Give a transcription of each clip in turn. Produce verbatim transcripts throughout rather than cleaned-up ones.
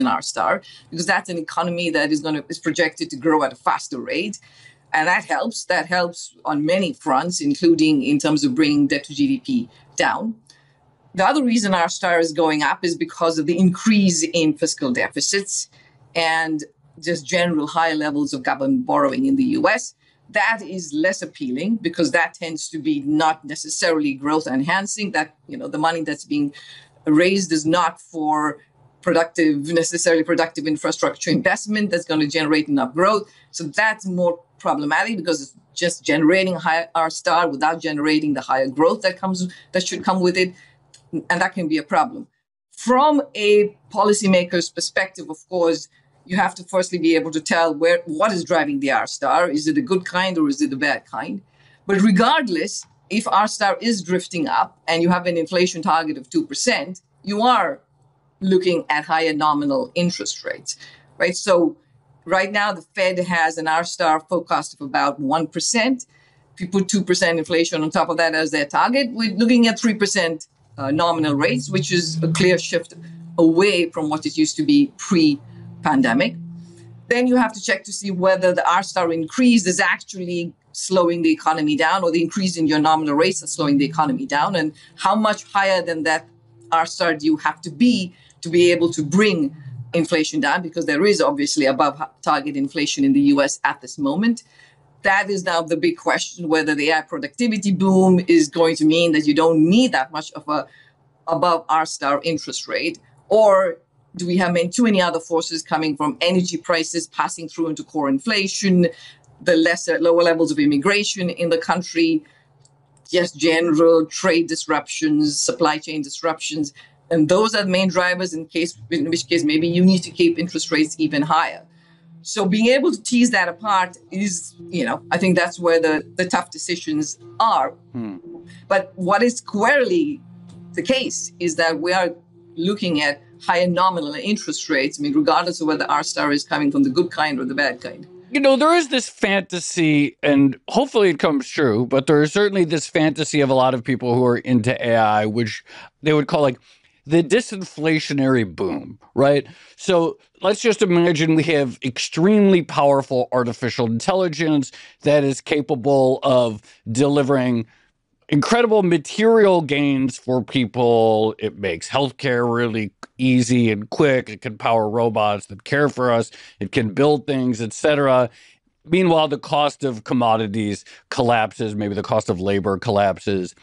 in R star, because that's an economy that is going to is projected to grow at a faster rate. And that helps. That helps on many fronts, including in terms of bringing debt to G D P down. The other reason R star is going up is because of the increase in fiscal deficits and just general high levels of government borrowing in the U S. That is less appealing because that tends to be not necessarily growth enhancing. That, you know, the money that's being raised is not for productive, necessarily productive infrastructure investment that's going to generate enough growth. So that's more problematic because it's just generating a higher R star without generating the higher growth that comes that should come with it. And that can be a problem. From a policymaker's perspective, of course, you have to firstly be able to tell where what is driving the R star. Is it a good kind or is it a bad kind? But regardless, if R star is drifting up and you have an inflation target of two percent, you are looking at higher nominal interest rates, right? So right now, the Fed has an R star forecast of about one percent. If you put two percent inflation on top of that as their target, we're looking at three percent uh, nominal rates, which is a clear shift away from what it used to be pre-pandemic. Then you have to check to see whether the R star increase is actually slowing the economy down or the increase in your nominal rates is slowing the economy down, and how much higher than that R star do you have to be to be able to bring inflation down, because there is obviously above target inflation in the U S at this moment. That is now the big question, whether the A I productivity boom is going to mean that you don't need that much of a above R star interest rate, or do we have too many other forces coming from energy prices passing through into core inflation, the lesser, lower levels of immigration in the country, just general trade disruptions, supply chain disruptions. And those are the main drivers in case, in which case maybe you need to keep interest rates even higher. So being able to tease that apart is, you know, I think that's where the, the tough decisions are. Hmm. But what is squarely the case is that we are looking at higher nominal interest rates, I mean, regardless of whether R star is coming from the good kind or the bad kind. You know, there is this fantasy, and hopefully it comes true, but there is certainly this fantasy of a lot of people who are into A I, which they would call like the disinflationary boom, right? So let's just imagine we have extremely powerful artificial intelligence that is capable of delivering incredible material gains for people. It makes healthcare really easy and quick. It can power robots that care for us. It can build things, et cetera. Meanwhile, the cost of commodities collapses. Maybe the cost of labor collapses.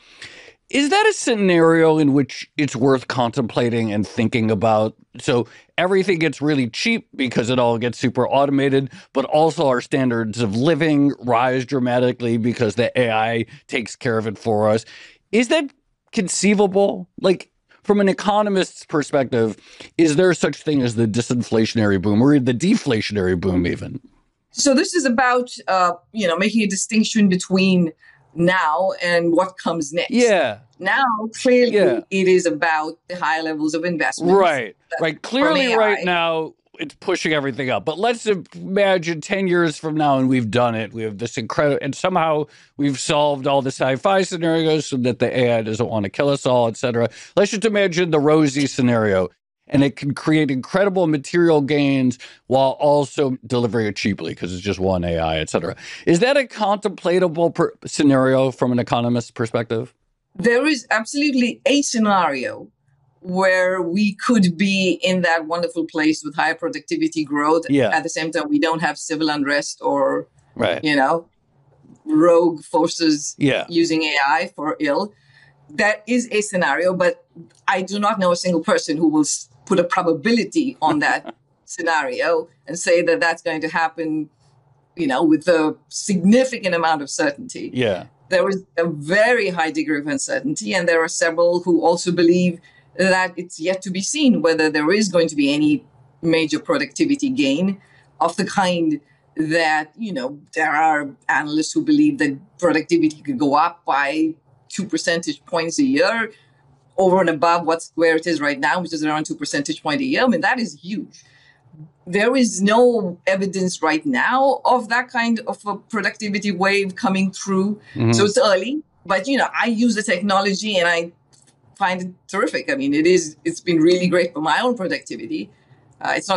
Is that a scenario in which it's worth contemplating and thinking about? So everything gets really cheap because it all gets super automated, but also our standards of living rise dramatically because the A I takes care of it for us. Is that conceivable? Like, from an economist's perspective, is there such thing as the disinflationary boom or the deflationary boom even? So this is about, uh, you know, making a distinction between now and what comes next. Yeah. Now, clearly, yeah. it is about the high levels of investment. Right. Right. Clearly, right now, it's pushing everything up. But let's imagine ten years from now, and we've done it. We have this incredible, and somehow we've solved all the sci-fi scenarios so that the A I doesn't want to kill us all, et cetera. Let's just imagine the rosy scenario. And it can create incredible material gains while also delivering it cheaply because it's just one A I, et cetera. Is that a contemplatable per- scenario from an economist's perspective? There is absolutely a scenario where we could be in that wonderful place with higher productivity growth. Yeah. At the same time, we don't have civil unrest or, right. you know, rogue forces yeah. using A I for ill. That is a scenario, but I do not know a single person who will put a probability on that scenario and say that that's going to happen, you know, with a significant amount of certainty. Yeah. There is a very high degree of uncertainty, and there are several who also believe that it's yet to be seen whether there is going to be any major productivity gain of the kind that, you know, there are analysts who believe that productivity could go up by two percentage points a year over and above what's where it is right now, which is around two percentage point a year. I mean, that is huge. There is no evidence right now of that kind of a productivity wave coming through. Mm-hmm. So it's early, but, you know, I use the technology and I find it terrific. I mean, it is, it's been really great for my own productivity. Uh, it's not